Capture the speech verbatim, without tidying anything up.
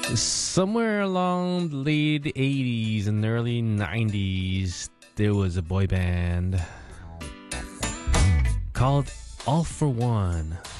Somewhere along the late eighties and early nineties, there was a boy band called All for One.